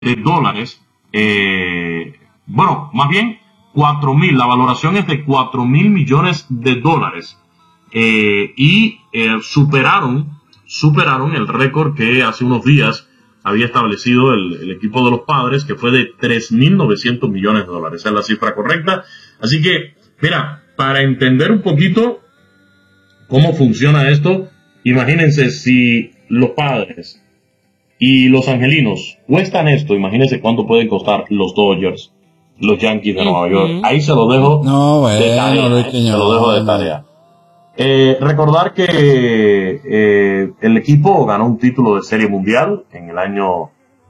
de dólares. Bueno, más bien 4.000, la valoración es de 4.000 millones de dólares. Y superaron el récord que hace unos días había establecido el equipo de los Padres, que fue de 3.900 millones de dólares. Esa es la cifra correcta. Así que, mira, para entender un poquito cómo funciona esto, imagínense si los Padres y los Angelinos cuestan esto, imagínense cuánto pueden costar los Dodgers, los Yankees de Nueva York. Ahí se lo dejo de tarea. Se lo dejo de tarea. Recordar que el equipo ganó un título de Serie Mundial en el año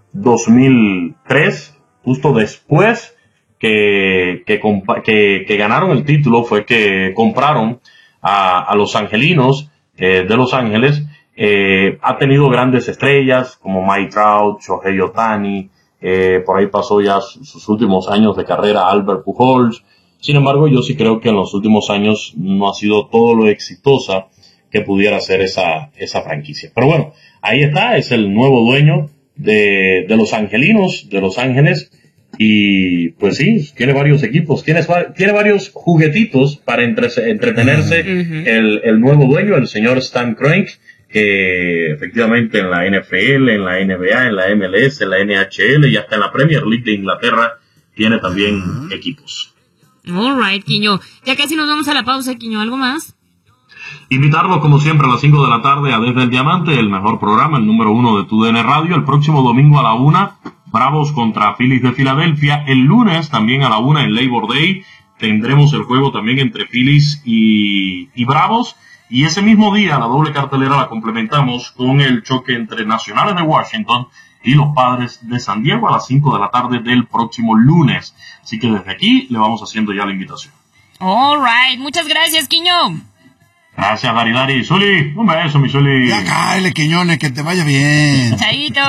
2003, justo después que ganaron el título, fue que compraron a los Angelinos de Los Ángeles. Ha tenido grandes estrellas como Mike Trout, Shohei Ohtani, por ahí pasó ya sus últimos años de carrera Albert Pujols. Sin embargo, yo sí creo que en los últimos años no ha sido todo lo exitosa que pudiera ser esa franquicia. Pero bueno, ahí está, es el nuevo dueño de los Angelinos, de Los Ángeles. Y pues sí, tiene varios equipos, tiene varios juguetitos para entretenerse. El nuevo dueño, el señor Stan Kroenke, que efectivamente en la NFL, en la NBA, en la MLS, en la NHL y hasta en la Premier League de Inglaterra tiene también equipos. Alright, Quiño. Ya casi nos vamos a la pausa, Quiño. ¿Algo más? Invitarlos, como siempre, a las 5 de la tarde a Desde el Diamante, el mejor programa, el número 1 de TUDN Radio. El próximo domingo a la 1, Bravos contra Phillies de Filadelfia. El lunes, también a la 1, en Labor Day, tendremos el juego también entre Phillies y Bravos. Y ese mismo día, la doble cartelera la complementamos con el choque entre Nacionales de Washington y los Padres de San Diego a las 5 de la tarde del próximo lunes. Así que desde aquí le vamos haciendo ya la invitación. All right, muchas gracias, Quiño. Gracias, Dari. Zuli, un beso, mi Zuli. Ya cáele, Quiñones, que te vaya bien. Chaito.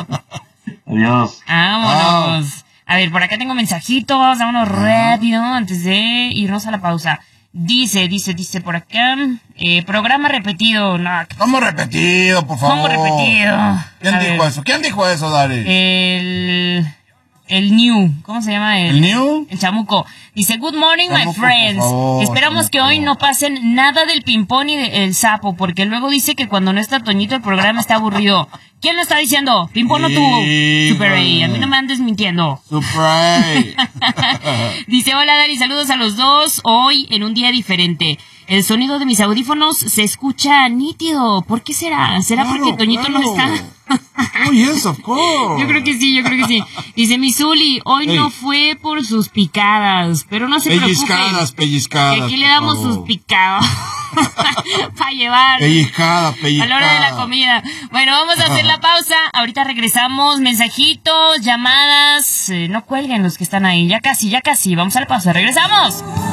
Adiós. Vámonos. A ver, por acá tengo mensajitos, vámonos rápido antes de irnos a la pausa. Dice por acá, programa repetido. No, ¿Cómo repetido, por favor? ¿Cómo repetido? ¿Quién dijo eso, Dari? El New, ¿cómo se llama? ¿El New? El Chamuco. Dice, good morning, Chamuco, my friends. por favor, Esperamos que hoy no pasen nada del pimpón y del sapo, porque luego dice que cuando no está Toñito el programa está aburrido. ¿Quién lo está diciendo? ¿Pimpón o tú? Super A, a mí no me andes mintiendo. Super A. Dice, hola Dari, saludos a los dos, hoy en un día diferente. El sonido de mis audífonos se escucha nítido. ¿Por qué será? ¿Será claro, porque Toñito no está? Oh, yes, of course. Yo creo que sí. Dice mi Zuli, hoy no fue por sus picadas, pero no se preocupe. Pellizcadas. Que aquí le damos sus picados para llevar. Pellizcadas. A la hora de la comida. Bueno, vamos a hacer la pausa. Ahorita regresamos. Mensajitos, llamadas. No cuelguen los que están ahí. Ya casi. Vamos a la pausa. Regresamos.